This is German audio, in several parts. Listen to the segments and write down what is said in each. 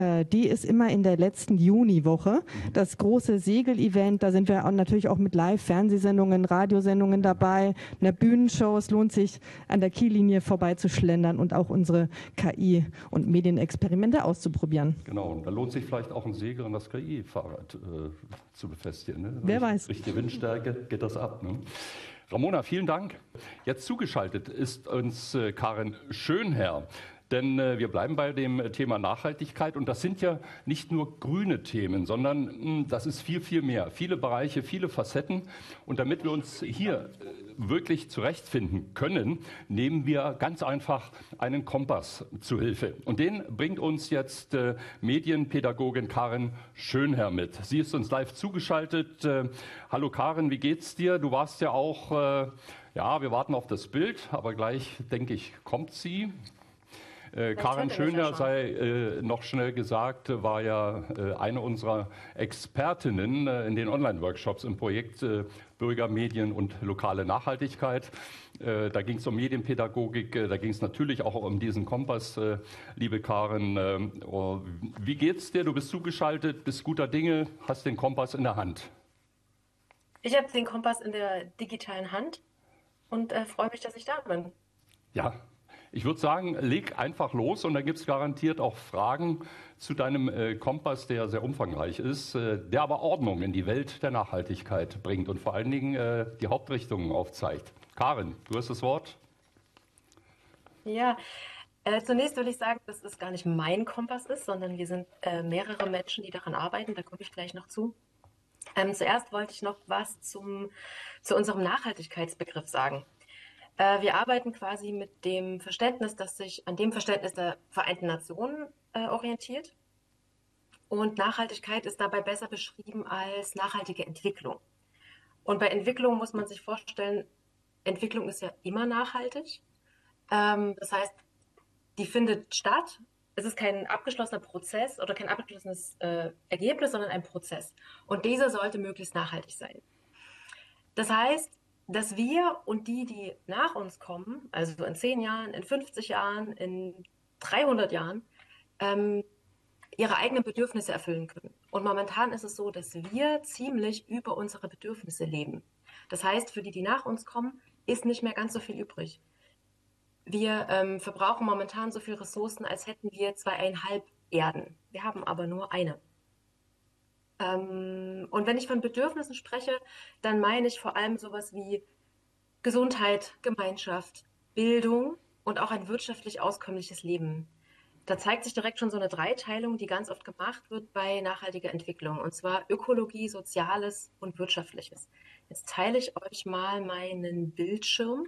Die ist immer in der letzten Juniwoche. Das große Segel-Event, da sind wir auch natürlich auch mit Live-Fernsehsendungen, Radiosendungen dabei, einer Bühnenshow. Es lohnt sich, an der Kiellinie vorbeizuschlendern und auch unsere KI- und Medienexperimente auszuprobieren. Genau, und da lohnt sich vielleicht auch ein Segel an das KI-Fahrrad zu befestigen. Ne? Wer weiß. Durch die Windstärke geht das ab. Ne? Ramona, vielen Dank. Jetzt zugeschaltet ist uns Karin Schönherr. Denn wir bleiben bei dem Thema Nachhaltigkeit und das sind ja nicht nur grüne Themen, sondern das ist viel, viel mehr. Viele Bereiche, viele Facetten. Und damit wir uns hier wirklich zurechtfinden können, nehmen wir ganz einfach einen Kompass zu Hilfe. Und den bringt uns jetzt Medienpädagogin Karin Schönherr mit. Sie ist uns live zugeschaltet. Hallo Karin, wie geht's dir? Du warst ja auch, ja, wir warten auf das Bild, aber gleich, denke ich, kommt sie. Karin Schönherr, sei noch schnell gesagt, war ja eine unserer Expertinnen in den Online-Workshops im Projekt Bürger, Medien und lokale Nachhaltigkeit. Da ging es um Medienpädagogik, da ging es natürlich auch um diesen Kompass, liebe Karin. Wie geht's dir? Du bist zugeschaltet, bist guter Dinge, hast den Kompass in der Hand. Ich habe den Kompass in der digitalen Hand und freue mich, dass ich da bin. Ja. Ich würde sagen, leg einfach los und da gibt es garantiert auch Fragen zu deinem Kompass, der sehr umfangreich ist, der aber Ordnung in die Welt der Nachhaltigkeit bringt und vor allen Dingen die Hauptrichtungen aufzeigt. Karin, du hast das Wort. Ja, zunächst will ich sagen, dass es gar nicht mein Kompass ist, sondern wir sind mehrere Menschen, die daran arbeiten, da komme ich gleich noch zu. Zuerst wollte ich noch was zu unserem Nachhaltigkeitsbegriff sagen. Wir arbeiten quasi mit dem Verständnis, das sich an dem Verständnis der Vereinten Nationen orientiert. Und Nachhaltigkeit ist dabei besser beschrieben als nachhaltige Entwicklung. Und bei Entwicklung muss man sich vorstellen, Entwicklung ist ja immer nachhaltig. Das heißt, die findet statt. Es ist kein abgeschlossener Prozess oder kein abgeschlossenes Ergebnis, sondern ein Prozess. Und dieser sollte möglichst nachhaltig sein. Das heißt, dass wir und die nach uns kommen, also in 10 Jahren, in 50 Jahren, in 300 Jahren, ihre eigenen Bedürfnisse erfüllen können. Und momentan ist es so, dass wir ziemlich über unsere Bedürfnisse leben. Das heißt, für die nach uns kommen, ist nicht mehr ganz so viel übrig. Wir verbrauchen momentan so viel Ressourcen, als hätten wir 2,5 Erden. Wir haben aber nur eine. Und wenn ich von Bedürfnissen spreche, dann meine ich vor allem sowas wie Gesundheit, Gemeinschaft, Bildung und auch ein wirtschaftlich auskömmliches Leben. Da zeigt sich direkt schon so eine Dreiteilung, die ganz oft gemacht wird bei nachhaltiger Entwicklung, und zwar Ökologie, Soziales und Wirtschaftliches. Jetzt teile ich euch mal meinen Bildschirm.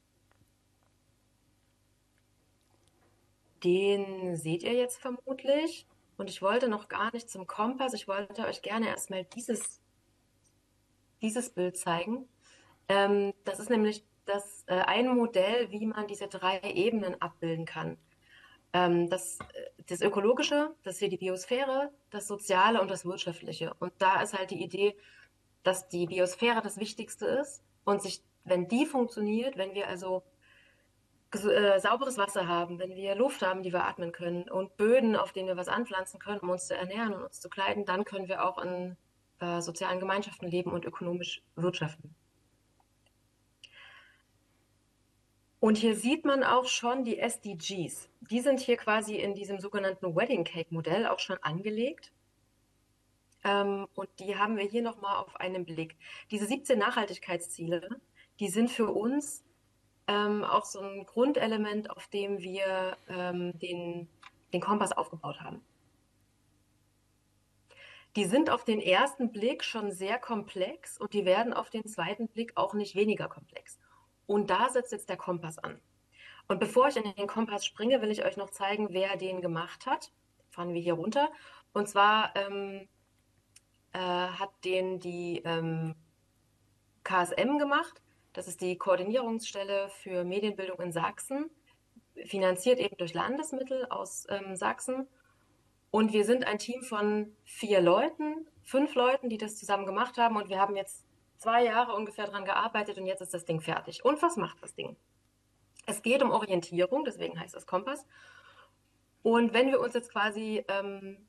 Den seht ihr jetzt vermutlich. Und ich wollte noch gar nicht zum Kompass. Ich wollte euch gerne erstmal dieses Bild zeigen. Das ist nämlich ein Modell, wie man diese 3 Ebenen abbilden kann. Das Ökologische, das ist hier die Biosphäre, das Soziale und das Wirtschaftliche. Und da ist halt die Idee, dass die Biosphäre das Wichtigste ist und wenn die funktioniert, wenn wir also sauberes Wasser haben, wenn wir Luft haben, die wir atmen können und Böden, auf denen wir was anpflanzen können, um uns zu ernähren und uns zu kleiden, dann können wir auch in sozialen Gemeinschaften leben und ökonomisch wirtschaften. Und hier sieht man auch schon die SDGs. Die sind hier quasi in diesem sogenannten Wedding Cake Modell auch schon angelegt. Und die haben wir hier nochmal auf einen Blick. Diese 17 Nachhaltigkeitsziele, die sind für uns auch so ein Grundelement, auf dem wir den Kompass aufgebaut haben. Die sind auf den ersten Blick schon sehr komplex und die werden auf den zweiten Blick auch nicht weniger komplex. Und da setzt jetzt der Kompass an. Und bevor ich in den Kompass springe, will ich euch noch zeigen, wer den gemacht hat. Fahren wir hier runter. Und zwar hat den die KSM gemacht. Das ist die Koordinierungsstelle für Medienbildung in Sachsen, finanziert eben durch Landesmittel aus Sachsen. Und wir sind ein Team von 5 Leuten, die das zusammen gemacht haben. Und wir haben jetzt 2 Jahre ungefähr dran gearbeitet und jetzt ist das Ding fertig. Und was macht das Ding? Es geht um Orientierung, deswegen heißt es Kompass. Und wenn wir uns jetzt quasi